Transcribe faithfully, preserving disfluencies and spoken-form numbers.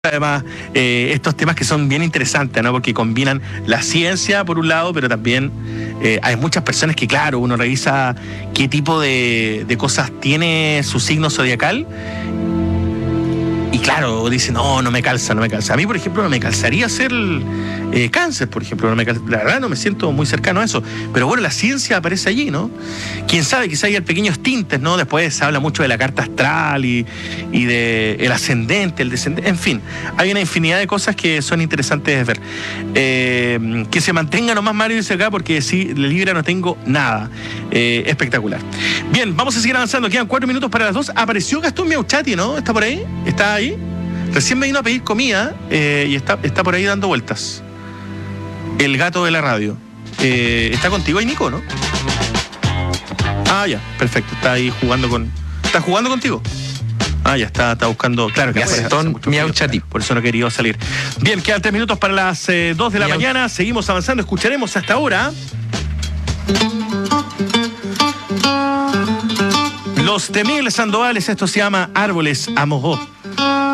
Además, eh, estos temas que son bien interesantes, ¿no? Porque combinan la ciencia por un lado, pero también eh, hay muchas personas que, claro, uno revisa qué tipo de, de cosas tiene su signo zodiacal. Y claro, dicen, no, no me calza, no me calza. A mí, por ejemplo, no me calzaría ser eh, cáncer, por ejemplo. No me calza, la verdad no me siento muy cercano a eso. Pero bueno, la ciencia aparece allí, ¿no? Quién sabe, quizá hay pequeños tintes, ¿no? Después se habla mucho de la carta astral y, y de el ascendente, el descendente. En fin, hay una infinidad de cosas que son interesantes de ver. Eh, que se mantenga nomás Mario dice acá, porque sí, de Libra no tengo nada. Eh, espectacular. Bien, vamos a seguir avanzando. Quedan cuatro minutos para las dos. Apareció Gastón Miauchati, ¿no? ¿Está por ahí? ¿Está ahí? Recién me vino a pedir comida eh, y está, está por ahí dando vueltas. El gato de la radio. Eh, ¿Está contigo ahí, Nico, no? Ah, ya, perfecto. Está ahí jugando con... ¿Está jugando contigo? Ah, ya está, está buscando... Claro, que Gastón Miauchati. Por eso no quería salir. Bien, quedan tres minutos para las eh, dos de la Miau. mañana. Seguimos avanzando. Escucharemos hasta ahora... Los temibles Sandovales. Esto se llama Árboles Amogó.